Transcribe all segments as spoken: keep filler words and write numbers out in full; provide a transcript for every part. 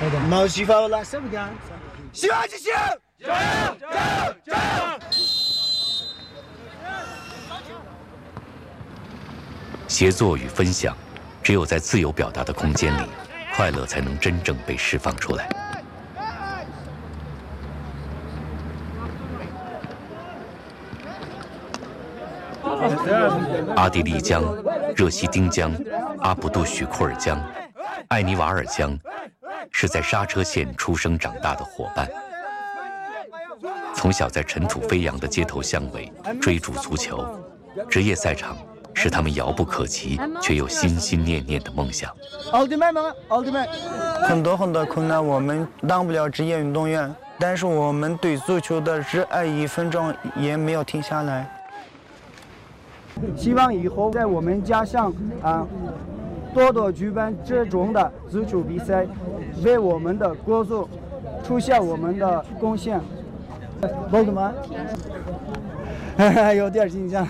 毛西法拉什么的？希望之星，加油！加油！加油！ 协作与分享，只有在自由表达的空间里，快乐才能真正被释放出来。阿地利江、热西丁江、阿卜杜许库尔江、艾尼瓦尔江，是在刹车线出生长大的伙伴。从小在尘土飞扬的街头巷尾追逐足球，职业赛场是他们遥不可及却又心心念念的梦想。 奥迪曼吗？奥迪曼。 很多很多困难，我们当不了职业运动员，但是我们对足球的热爱一分钟也没有停下来。 希望以后在我们家乡啊，多多举办这种的足球比赛，为我们的国足出现我们的贡献。包子吗？有点紧张。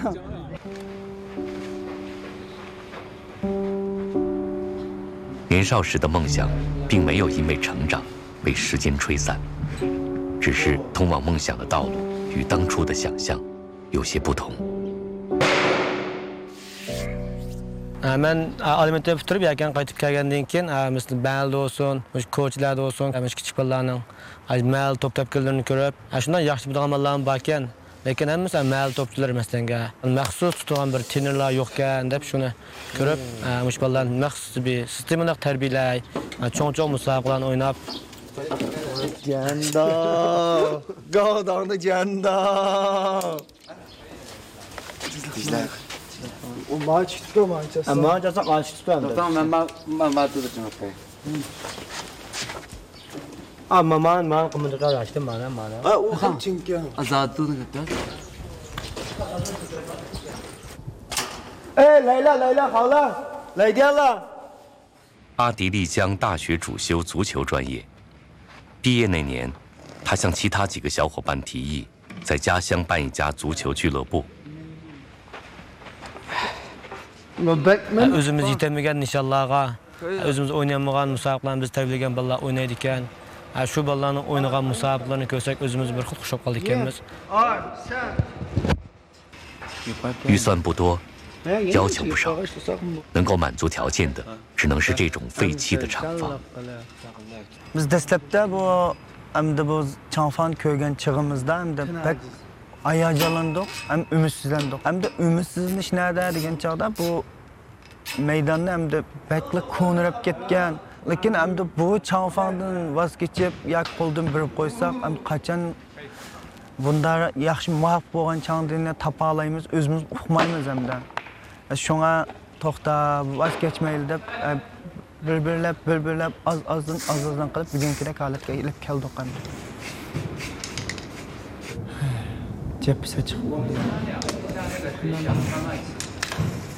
年少时的梦想，并没有因为成长被时间吹散，只是通往梦想的道路与当初的想象有些不同。 Ben alimenti bitirib yakan qaytib kelgandan keyin misli bal olsun, ko'chlar olsun, kichik bolalarning mal to'p tepkilarini ko'rib, shundan yaxshi biladigan bolalar bor ekan. Lekin hammasi mal to'pchilar emasdanga. Maxsus tutilgan bir trenerlar yo'q ekan deb shuni ko'rib, mush bolalarni maxsus bir sistemada tarbiyalay, cho'ng-cho'ng musobaqalarni o'ynab. Janda, Godongda janda. Dizlar. O maç tutuyor mu açası? Ama açası maç tutuyor. Tamam ben ben ben ben tutacağım okey. Ama man man komunikasyon açtım bana bana. Ha o kan çünkü. Azad tutun gitti. Ey Leyla Leyla hala. Leyla. 阿迪丽江大学主修足球专业，毕业那年，他向其他几个小伙伴提议，在家乡办一家足球俱乐部。 Özümüz yetemigen nişanlarga, özümüz oynayamagan musabaqalarni biz tarbiyalagan bolalar oynaydi ekan. Shu bolalarning o'ynagan musabaqalarini ko'rsak, o'zimiz bir xud xushab qoldik ekanmiz. 预算不多，要求不少，能够满足条件的，只能是这种废弃的厂房。 Biz dastlabda bu hamda bu chanfan ko'rgan chig'imizda hamda pek ayajalandık, hem ümitsizlendik. Hem de ümitsizlik nerede degan chog'da bu maydonda hem de bekli ko'nirib ketgan. Lekin hem de bu chanfandan voz kechib, yak qo'ldan birib qo'ysak, hem qachon bunda yaxshi muvaffaq bo'lgan changni topa olamiz, o'zimiz uqmaymiz hamda. Shunga to'xtab, voz kechmaylik deb bir-birlab, bir-birlab az-azdan az-azdan qilib bugunkidek holatga kelib keldik hamda. Cephesi çıktı.